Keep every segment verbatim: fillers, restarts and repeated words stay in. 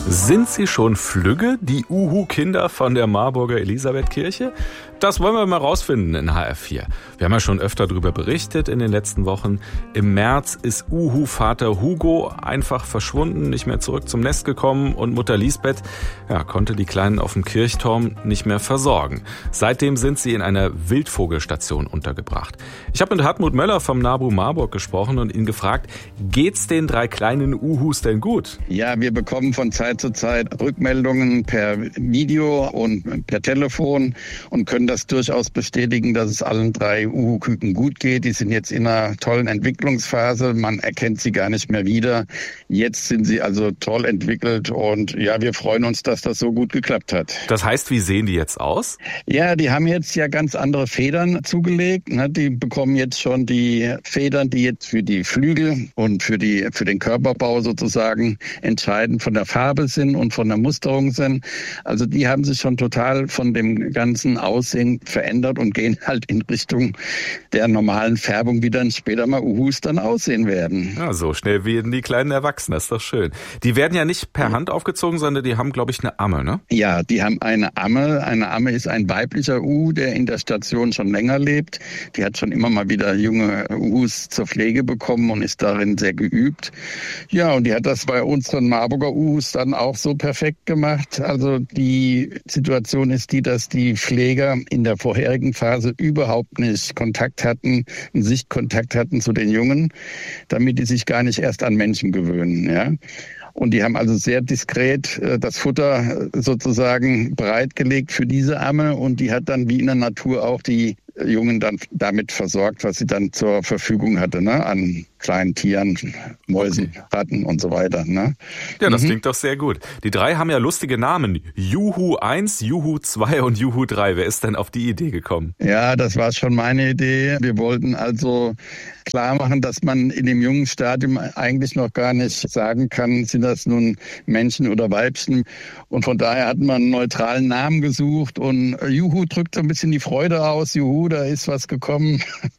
Sind sie schon flügge, die Uhu-Kinder von der Marburger Elisabethkirche? Das wollen wir mal rausfinden in H R vier. Wir haben ja schon öfter darüber berichtet in den letzten Wochen. Im März ist Uhu-Vater Hugo einfach verschwunden, nicht mehr zurück zum Nest gekommen und Mutter Lisbeth ja, konnte die Kleinen auf dem Kirchturm nicht mehr versorgen. Seitdem sind sie in einer Wildvogelstation untergebracht. Ich habe mit Hartmut Möller vom NABU Marburg gesprochen und ihn gefragt, geht's den drei kleinen Uhus denn gut? Ja, wir bekommen von Zeit zu Zeit Rückmeldungen per Video und per Telefon und können das durchaus bestätigen, dass es allen drei Uhu-Küken gut geht. Die sind jetzt in einer tollen Entwicklungsphase. Man erkennt sie gar nicht mehr wieder. Jetzt sind sie also toll entwickelt und ja, wir freuen uns, dass das so gut geklappt hat. Das heißt, wie sehen die jetzt aus? Ja, die haben jetzt ja ganz andere Federn zugelegt. Die bekommen jetzt schon die Federn, die jetzt für die Flügel und für die für den Körperbau sozusagen entscheidend von der Farbe sind und von der Musterung sind. Also die haben sich schon total von dem ganzen Aussehen verändert und gehen halt in Richtung der normalen Färbung, wie dann später mal Uhus dann aussehen werden. Ja, so schnell wie die kleinen Erwachsenen, das ist doch schön. Die werden ja nicht per Hand aufgezogen, sondern die haben, glaube ich, eine Amme, ne? Ja, die haben eine Amme. Eine Amme ist ein weiblicher Uhu, der in der Station schon länger lebt. Die hat schon immer mal wieder junge Uhus zur Pflege bekommen und ist darin sehr geübt. Ja, und die hat das bei unseren Marburger Uhus dann auch so perfekt gemacht. Also die Situation ist die, dass die Pfleger in der vorherigen Phase überhaupt nicht Kontakt hatten, einen Sichtkontakt hatten zu den Jungen, damit die sich gar nicht erst an Menschen gewöhnen, ja. Und die haben also sehr diskret das Futter sozusagen bereitgelegt für diese Amme und die hat dann wie in der Natur auch die Jungen dann damit versorgt, was sie dann zur Verfügung hatte, ne, an kleinen Tieren, Mäusen, okay. Ratten und so weiter. Ne? Ja, das mhm. klingt doch sehr gut. Die drei haben ja lustige Namen. Juhu eins, Juhu zwei und Juhu drei. Wer ist denn auf die Idee gekommen? Ja, das war schon meine Idee. Wir wollten also klar machen, dass man in dem jungen Stadium eigentlich noch gar nicht sagen kann, sind das nun Männchen oder Weibchen. Und von daher hat man einen neutralen Namen gesucht und Juhu drückt so ein bisschen die Freude aus. Juhu, da ist was gekommen.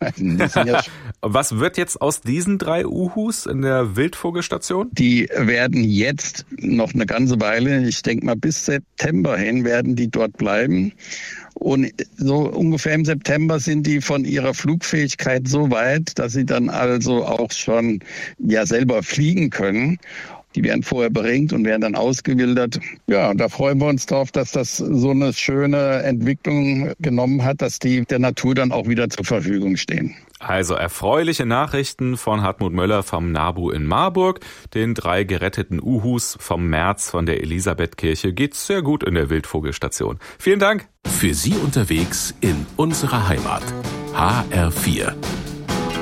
Ja was wird jetzt aus diesen drei Uhus in der Wildvogelstation? Die werden jetzt noch eine ganze Weile, ich denke mal bis September hin, werden die dort bleiben. Und so ungefähr im September sind die von ihrer Flugfähigkeit so weit, dass sie dann also auch schon ja selber fliegen können. Die werden vorher beringt und werden dann ausgewildert. Ja, und da freuen wir uns drauf, dass das so eine schöne Entwicklung genommen hat, dass die der Natur dann auch wieder zur Verfügung stehen. Also erfreuliche Nachrichten von Hartmut Möller vom NABU in Marburg. Den drei geretteten Uhus vom März von der Elisabethkirche geht's sehr gut in der Wildvogelstation. Vielen Dank. Für Sie unterwegs in unserer Heimat. H R vier.